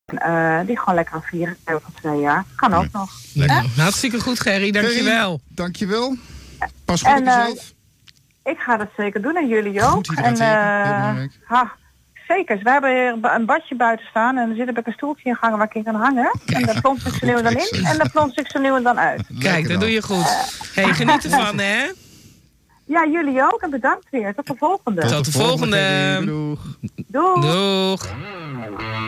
Die gewoon lekker aan vieren van 2 jaar. Kan ook nog. Hartstikke goed, Gerry. Dankjewel. Dankjewel. Pas goed op jezelf. Ik ga dat zeker doen en jullie ook. Goed, heel belangrijk. Zeker. We hebben hier een badje buiten staan en er zit een stoeltje in gangen waar ik in kan hangen. En daar plons ik zo nieuw dan in en daar plons ik zo nieuw dan uit. Kijk, dat doe je goed. Geniet ervan, hè? Ja, jullie ook en bedankt weer. Tot de volgende. Tot de volgende. Doeg. Doeg. Doeg.